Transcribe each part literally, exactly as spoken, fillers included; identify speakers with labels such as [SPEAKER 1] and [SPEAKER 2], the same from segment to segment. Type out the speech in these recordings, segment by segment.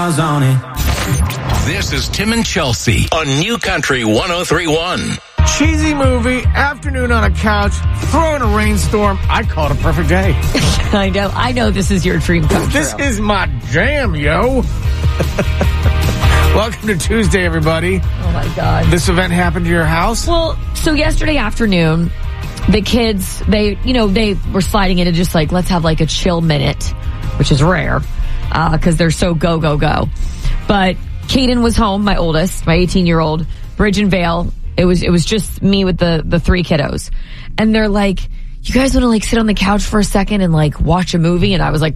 [SPEAKER 1] miles on it.
[SPEAKER 2] This is Tim and Chelsea on New Country one oh three point one.
[SPEAKER 3] Cheesy movie, afternoon on a couch, throw in a rainstorm. I call it a perfect day.
[SPEAKER 4] I know. I know this is your dream come
[SPEAKER 3] This
[SPEAKER 4] true.
[SPEAKER 3] is my jam, yo. Welcome to Tuesday, everybody.
[SPEAKER 4] Oh, my God.
[SPEAKER 3] This event happened to your house?
[SPEAKER 4] Well, so yesterday afternoon, the kids, they, you know, they were sliding into just like, let's have like a chill minute, which is rare, uh, cause they're so go, go, go. But Caden was home, my oldest, my eighteen-year-old, Bridge and Vale. It was, it was just me with the, the three kiddos. And they're like, you guys want to like sit on the couch for a second and like watch a movie? And I was like,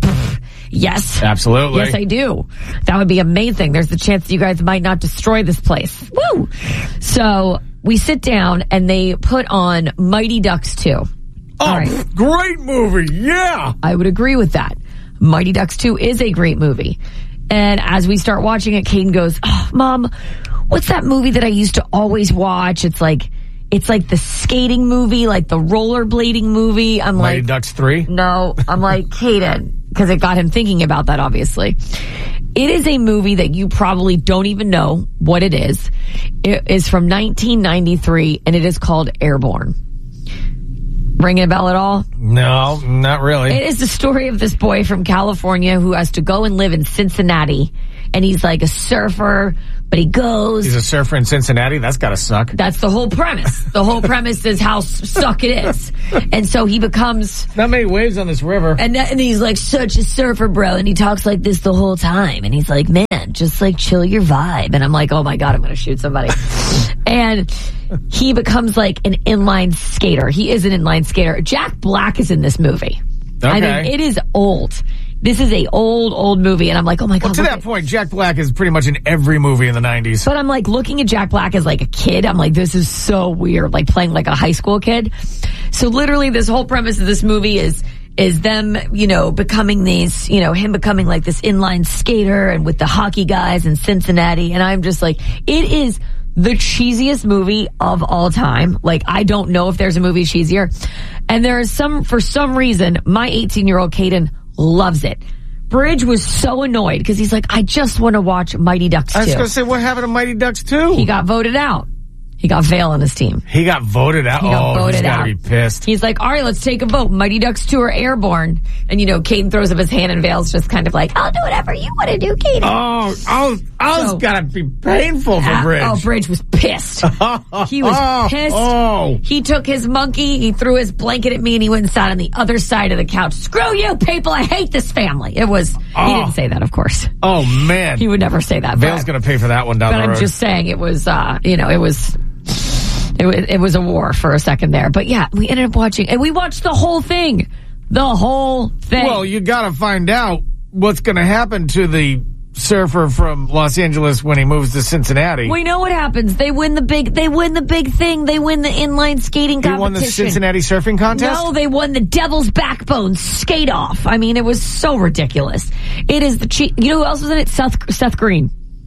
[SPEAKER 4] yes.
[SPEAKER 3] Absolutely.
[SPEAKER 4] Yes, I do. That would be amazing. There's the chance that you guys might not destroy this place. Woo! So we sit down and they put on Mighty Ducks two.
[SPEAKER 3] Oh,
[SPEAKER 4] All right.
[SPEAKER 3] Great movie. Yeah.
[SPEAKER 4] I would agree with that. Mighty Ducks two is a great movie. And as we start watching it, Caden goes, oh, Mom, what's that movie that I used to always watch? It's like, it's like the skating movie, like the rollerblading movie. I'm
[SPEAKER 3] Mighty
[SPEAKER 4] like,
[SPEAKER 3] Ducks three?
[SPEAKER 4] No, I'm like, Caden, because it got him thinking about that, obviously. It is a movie that you probably don't even know what it is. It is from nineteen ninety-three, and it is called Airborne. Ringing a bell at all?
[SPEAKER 3] No, not really.
[SPEAKER 4] It is the story of this boy from California who has to go and live in Cincinnati. And he's like a surfer, but he goes.
[SPEAKER 3] He's a surfer in Cincinnati? That's gotta suck.
[SPEAKER 4] That's the whole premise. The whole premise is how suck it is. And so he becomes.
[SPEAKER 3] Not many waves on this river.
[SPEAKER 4] And, and he's like such a surfer, bro. And he talks like this the whole time. And he's like, man, just like chill your vibe. And I'm like, oh my God, I'm going to shoot somebody. And he becomes like an inline skater. He is an inline skater. Jack Black is in this movie.
[SPEAKER 3] Okay.
[SPEAKER 4] I mean, it is old. This is a old, old movie, and I'm like, oh my God.
[SPEAKER 3] Well, to that
[SPEAKER 4] at-
[SPEAKER 3] point, Jack Black is pretty much in every movie in the nineties.
[SPEAKER 4] But I'm like looking at Jack Black as like a kid. I'm like, this is so weird, like playing like a high school kid. So literally this whole premise of this movie is, is them, you know, becoming these, you know, him becoming like this inline skater and with the hockey guys in Cincinnati. And I'm just like, it is the cheesiest movie of all time. Like, I don't know if there's a movie cheesier. And there is some, for some reason, my eighteen-year-old Caden loves it. Bridge was so annoyed because he's like, I just want to watch Mighty Ducks two.
[SPEAKER 3] I was going to say, what happened to Mighty Ducks two?
[SPEAKER 4] He got voted out. He got Vale on his team.
[SPEAKER 3] He got voted out?
[SPEAKER 4] He got
[SPEAKER 3] oh,
[SPEAKER 4] voted
[SPEAKER 3] he's got to
[SPEAKER 4] out.
[SPEAKER 3] be pissed.
[SPEAKER 4] He's like, all right, let's take a vote. Mighty Ducks two or Airborne. And, you know, Caden throws up his hand and Vale's just kind of like, I'll do whatever you want to do, Caden.
[SPEAKER 3] Oh, oh, oh,
[SPEAKER 4] So-
[SPEAKER 3] it's got to be painful for
[SPEAKER 4] Ah,
[SPEAKER 3] Bridge.
[SPEAKER 4] Oh, Bridge was pissed. He was
[SPEAKER 3] Oh,
[SPEAKER 4] pissed.
[SPEAKER 3] oh.
[SPEAKER 4] He took his monkey, he threw his blanket at me, and he went and sat on the other side of the couch. Screw you, people. I hate this family. It was,
[SPEAKER 3] Oh.
[SPEAKER 4] he didn't say that, of course.
[SPEAKER 3] Oh, man.
[SPEAKER 4] He would never say that.
[SPEAKER 3] Vale's
[SPEAKER 4] but-
[SPEAKER 3] going to pay for that one down
[SPEAKER 4] But
[SPEAKER 3] the
[SPEAKER 4] I'm
[SPEAKER 3] road.
[SPEAKER 4] just saying it was, uh, you know, it was, it was, it was a war for a second there. But yeah, we ended up watching, and we watched the whole thing. The whole thing.
[SPEAKER 3] Well, you got to find out what's going to happen to the surfer from Los Angeles when he moves to Cincinnati.
[SPEAKER 4] we know what happens. They win the big, they win the big thing. They win the inline skating
[SPEAKER 3] he
[SPEAKER 4] competition.
[SPEAKER 3] won the Cincinnati surfing contest?
[SPEAKER 4] No, they won the Devil's Backbone skate off. I mean, it was so ridiculous. It is the cheap. You know who else was in it? Seth, Seth Green.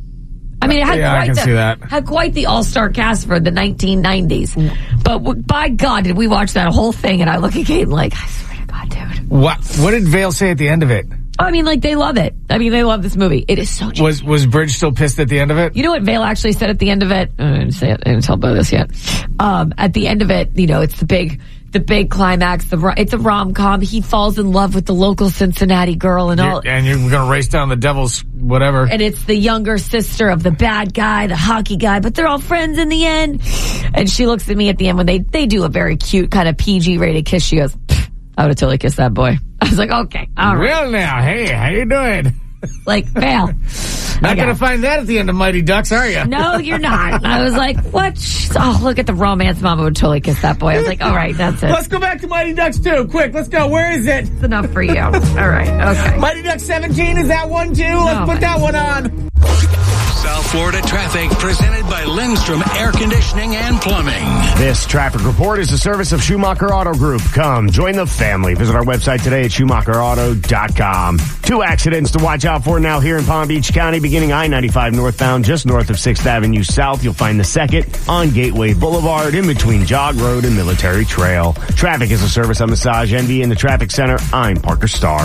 [SPEAKER 4] I mean, it had
[SPEAKER 3] Yeah, I
[SPEAKER 4] quite
[SPEAKER 3] can
[SPEAKER 4] the,
[SPEAKER 3] see that.
[SPEAKER 4] had quite the all-star cast for the nineteen nineties. But w- by God, did we watch that whole thing? And I look at Caden like, I swear to God, dude.
[SPEAKER 3] What, what did Vale say at the end of it?
[SPEAKER 4] I mean, like, they love it. I mean, they love this movie. It is so cheap.
[SPEAKER 3] Was was Bridge still pissed at the end of it?
[SPEAKER 4] You know what Vale actually said at the end of it? I didn't say it. I didn't tell Bo this yet. Um, at the end of it, you know, it's the big, the big climax. The ro- it's a rom-com. He falls in love with the local Cincinnati girl and all.
[SPEAKER 3] You're- and you're going to race down the devil's whatever.
[SPEAKER 4] And it's the younger sister of the bad guy, the hockey guy, but they're all friends in the end. And she looks at me at the end when they, they do a very cute kind of P G rated kiss. She goes, I would have totally kissed that boy. I was like, okay, all right.
[SPEAKER 3] Well, now, hey, how you doing?
[SPEAKER 4] Like, Vale.
[SPEAKER 3] Not going to find that at the end of Mighty Ducks, are you?
[SPEAKER 4] No, you're not. I was like, what? Oh, look at the romance. Mama would totally kiss that boy. I was like, all right, that's it.
[SPEAKER 3] Let's go back to Mighty Ducks two. Quick, let's go. Where is it?
[SPEAKER 4] That's enough for you. All right, okay.
[SPEAKER 3] Mighty Ducks seventeen, is that one too? Let's
[SPEAKER 4] Oh,
[SPEAKER 3] put
[SPEAKER 4] my
[SPEAKER 3] that one on.
[SPEAKER 2] South Florida traffic presented by Lindstrom Air Conditioning and Plumbing.
[SPEAKER 5] This traffic report is a service of Schumacher Auto Group. Come, join the family. Visit our website today at schumacher auto dot com. Two accidents to watch out for now here in Palm Beach County, beginning I ninety-five northbound, just north of sixth Avenue South. You'll find the second on Gateway Boulevard, in between Jog Road and Military Trail. Traffic is a service of Massage Envy in the Traffic Center. I'm Parker Starr.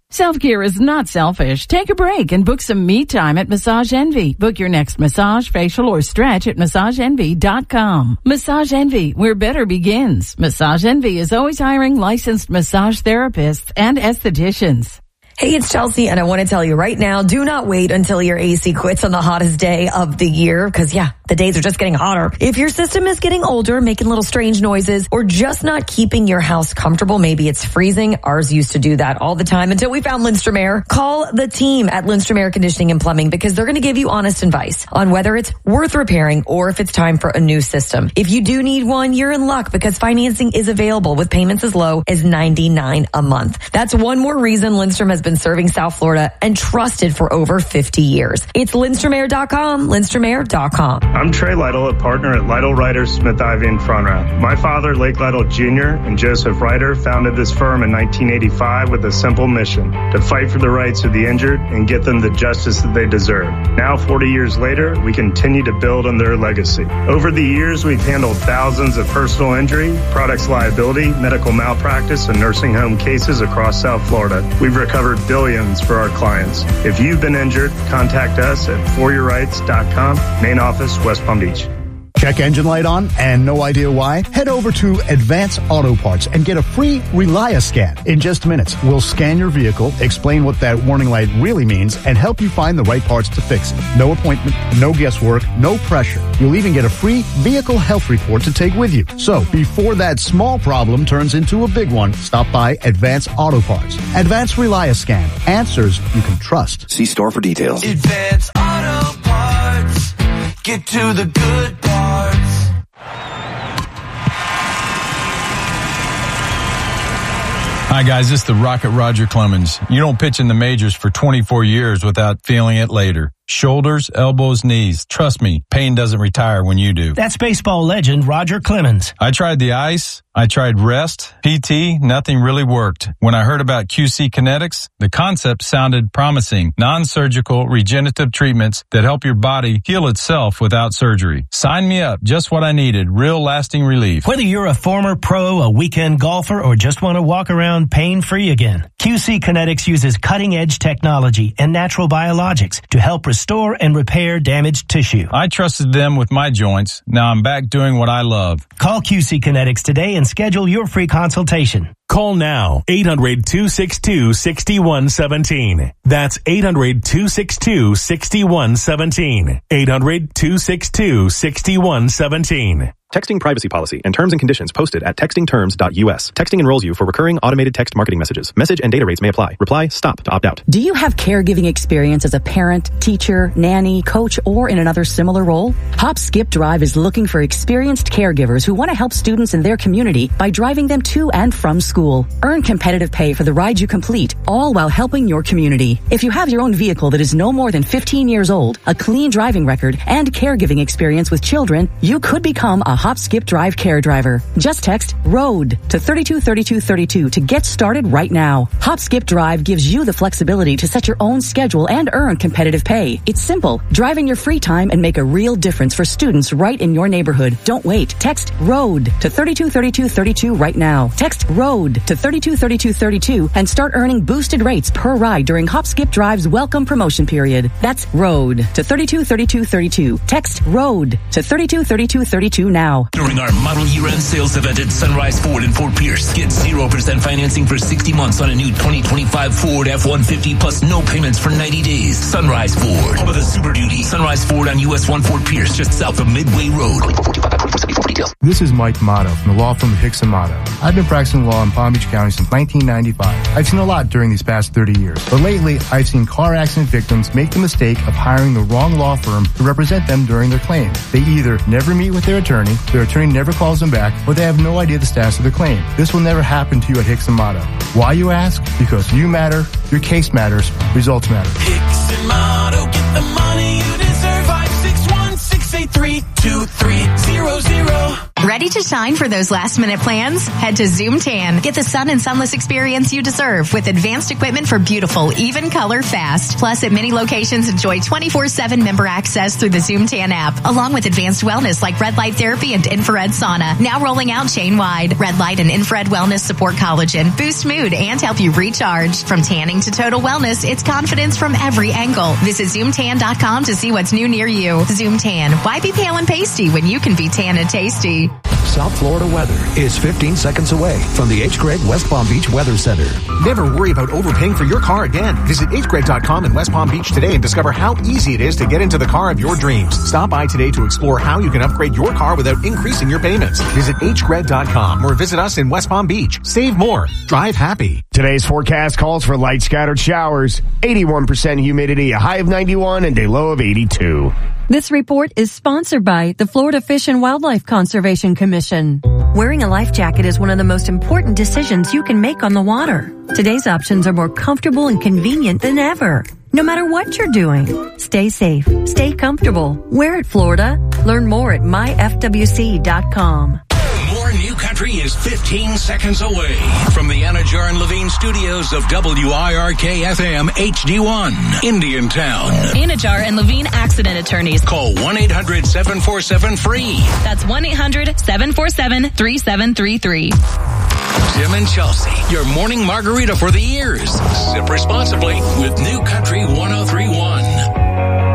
[SPEAKER 1] Self-care is not selfish. Take a break and book some me time at Massage Envy. Book your next massage, facial, or stretch at massage envy dot com. Massage Envy, where better begins. Massage Envy is always hiring licensed massage therapists and estheticians.
[SPEAKER 4] Hey, it's Chelsea, and I want to tell you right now, do not wait until your A C quits on the hottest day of the year, because, yeah, the days are just getting hotter. If your system is getting older, making little strange noises, or just not keeping your house comfortable, maybe it's freezing. Ours used to do that all the time until we found Lindstrom Air. Call the team at Lindstrom Air Conditioning and Plumbing, because they're going to give you honest advice on whether it's worth repairing or if it's time for a new system. If you do need one, you're in luck, because financing is available with payments as low as ninety-nine dollars a month. That's one more reason Lindstrom has been serving South Florida and trusted for over fifty years. It's Lindstrom Air dot com, Lindstrom Air dot com.
[SPEAKER 6] I'm Trey Lytle, a partner at Lytle Ryder Smith Ivy and Frontrow. My father, Lake Lytle Junior, and Joseph Ryder founded this firm in nineteen eighty-five with a simple mission: to fight for the rights of the injured and get them the justice that they deserve. Now, forty years later, we continue to build on their legacy. Over the years, we've handled thousands of personal injury, products liability, medical malpractice, and nursing home cases across South Florida. We've recovered billions for our clients. If you've been injured, contact us at for your rights dot com, main office, West Palm Beach.
[SPEAKER 7] Check engine light on and no idea why? Head over to Advance Auto Parts and get a free Relia scan. In just minutes, we'll scan your vehicle, explain what that warning light really means, and help you find the right parts to fix it. No appointment, no guesswork, no pressure. You'll even get a free vehicle health report to take with you. So, before that small problem turns into a big one, stop by Advance Auto Parts. Advance Relia scan. Answers you can trust.
[SPEAKER 8] See store for details.
[SPEAKER 9] Advance Auto Parts. Get to the good parts.
[SPEAKER 10] Hi, guys. This is the Rocket Roger Clemens. You don't pitch in the majors for twenty-four years without feeling it later. Shoulders, elbows, knees. Trust me, pain doesn't retire when you do.
[SPEAKER 11] That's baseball legend Roger Clemens.
[SPEAKER 10] I tried the ice. I tried rest, P T, nothing really worked. When I heard about Q C Kinetics, the concept sounded promising. Non-surgical regenerative treatments that help your body heal itself without surgery. Sign me up. Just what I needed. Real lasting relief.
[SPEAKER 11] Whether you're a former pro, a weekend golfer, or just want to walk around pain-free again, Q C Kinetics uses cutting-edge technology and natural biologics to help restore and repair damaged tissue.
[SPEAKER 10] I trusted them with my joints. Now I'm back doing what I love.
[SPEAKER 11] Call Q C Kinetics today and schedule your free consultation.
[SPEAKER 12] Call now, eight hundred, two six two, six one one seven. That's eight hundred, two six two, six one one seven. eight hundred, two six two, six one one seven.
[SPEAKER 13] Texting privacy policy and terms and conditions posted at texting terms dot U S. Texting enrolls you for recurring automated text marketing messages. Message and data rates may apply. Reply STOP to opt out.
[SPEAKER 14] Do you have caregiving experience as a parent, teacher, nanny, coach, or in another similar role? Hop Skip Drive is looking for experienced caregivers who want to help students in their community by driving them to and from school. Earn competitive pay for the ride you complete, all while helping your community. If you have your own vehicle that is no more than fifteen years old, a clean driving record, and caregiving experience with children, you could become a Hop Skip Drive care driver. Just text ROAD to three two three two three two to get started right now. Hop Skip Drive gives you the flexibility to set your own schedule and earn competitive pay. It's simple. Drive in your free time and make a real difference for students right in your neighborhood. Don't wait. Text ROAD to three two three two three two right now. Text ROAD to three two three two three two and start earning boosted rates per ride during Hop Skip Drive's welcome promotion period. That's ROAD to three two three two three two. Text ROAD to three two three two three two now.
[SPEAKER 15] During our model year-end sales event at Sunrise Ford in Fort Pierce, get zero percent financing for sixty months on a new twenty twenty-five Ford F one fifty plus no payments for ninety days. Sunrise Ford, home of the Super Duty. Sunrise Ford on U S one Fort Pierce, just south of Midway Road.
[SPEAKER 16] This is Mike Motto from the law firm of Hicks and Motto. I've been practicing law in Palm Beach County since nineteen ninety-five. I've seen a lot during these past thirty years, but lately I've seen car accident victims make the mistake of hiring the wrong law firm to represent them during their claim. They either never meet with their attorney, their attorney never calls them back, or they have no idea the status of their claim. This will never happen to you at Hicks and Motto. Why, you ask? Because you matter, your case matters, results matter.
[SPEAKER 9] Hicks and Motto, get the money you deserve. five six one, six eight three, two three zero zero.
[SPEAKER 17] Ready?
[SPEAKER 8] Ready to shine for those last-minute plans? Head to Zoom Tan. Get the sun and sunless experience you deserve with advanced equipment for beautiful, even color fast. Plus, at many locations, enjoy twenty-four seven member access through the Zoom Tan app, along with advanced wellness like red light therapy and infrared sauna. Now rolling out chain-wide. Red light and infrared wellness support collagen, boost mood, and help you recharge. From tanning to total wellness, it's confidence from every angle. Visit zoom tan dot com to see what's new near you. Zoom Tan. Why be pale and pasty when you can be tan and tasty?
[SPEAKER 17] South Florida weather is fifteen seconds away from the H. Gregg West Palm Beach Weather Center. Never worry about overpaying for your car again. Visit h gregg dot com in West Palm Beach today and discover how easy it is to get into the car of your dreams. Stop by today to explore how you can upgrade your car without increasing your payments. Visit h gregg dot com or visit us in West Palm Beach. Save more. Drive happy.
[SPEAKER 5] Today's forecast calls for light scattered showers, eighty-one percent humidity, a high of ninety-one, and a low of eighty-two.
[SPEAKER 18] This report is sponsored by the Florida Fish and Wildlife Conservation Commission. Wearing a life jacket is one of the most important decisions you can make on the water. Today's options are more comfortable and convenient than ever. No matter what you're doing, stay safe, stay comfortable. Wear it, Florida. Learn more at my f w c dot com.
[SPEAKER 2] More New Country is fifteen seconds away from the Anajar and Levine studios of W I R K F M H D one, Indiantown.
[SPEAKER 19] Anajar and Levine accident attorneys.
[SPEAKER 2] Call one eight hundred seven four seven free.
[SPEAKER 19] That's one eight hundred seven four seven three seven three three.
[SPEAKER 2] Tim and Chelsea, your morning margarita for the ears. Sip responsibly with New Country one oh three point one.